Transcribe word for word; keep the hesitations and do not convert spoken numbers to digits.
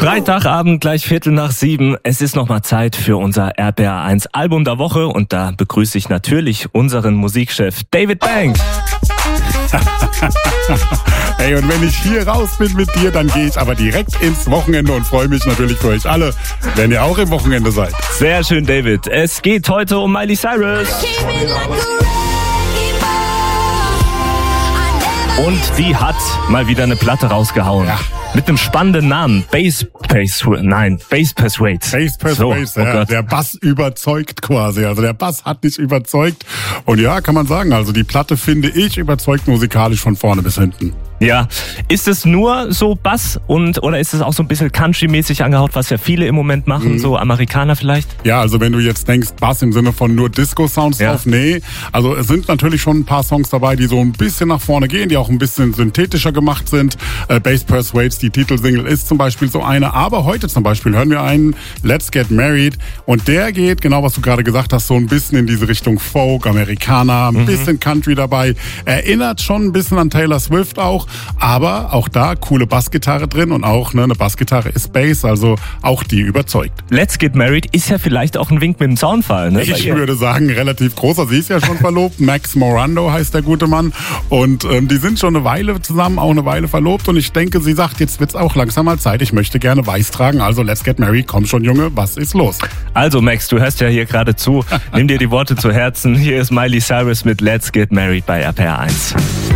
Freitagabend, gleich Viertel nach sieben. Es ist nochmal Zeit für unser R P R eins Album der Woche und da begrüße ich natürlich unseren Musikchef David Banks. Hey, und wenn ich hier raus bin mit dir, dann gehe ich aber direkt ins Wochenende und freue mich natürlich für euch alle, wenn ihr auch im Wochenende seid. Sehr schön, David. Es geht heute um Miley Cyrus. Und die hat mal wieder eine Platte rausgehauen. Ja. Mit einem spannenden Namen. Bass Persuade. Nein, Bass Persuade. Bass Persuade, so, oh ja, der Bass überzeugt quasi. Also der Bass hat nicht überzeugt. Und ja, kann man sagen, also die Platte, finde ich, überzeugt musikalisch von vorne bis hinten. Ja, ist es nur so Bass und oder ist es auch so ein bisschen Country-mäßig angehaucht, was ja viele im Moment machen, mhm. so Amerikaner vielleicht? Ja, also wenn du jetzt denkst, Bass im Sinne von nur Disco-Sounds ja. drauf, nee. Also es sind natürlich schon ein paar Songs dabei, die so ein bisschen nach vorne gehen, die auch ein bisschen synthetischer gemacht sind. Äh, Bass Persuades, die Titelsingle, ist zum Beispiel so eine. Aber heute zum Beispiel hören wir einen Let's Get Married und der geht, genau was du gerade gesagt hast, so ein bisschen in diese Richtung Folk, Amerikaner, ein mhm. bisschen Country dabei. Erinnert schon ein bisschen an Taylor Swift auch. Aber auch da coole Bassgitarre drin und auch ne, eine Bassgitarre ist Bass, also auch die überzeugt. Let's Get Married ist ja vielleicht auch ein Wink mit dem Zaunfall. Ne, ich würde sagen, relativ großer. Sie ist ja schon verlobt. Max Morando heißt der gute Mann. Und ähm, die sind schon eine Weile zusammen, auch eine Weile verlobt. Und ich denke, sie sagt, jetzt wird's auch langsam mal Zeit. Ich möchte gerne weiß tragen. Also Let's Get Married. Komm schon, Junge, was ist los? Also Max, du hörst ja hier gerade zu. Nimm dir die Worte zu Herzen. Hier ist Miley Cyrus mit Let's Get Married bei R P R eins.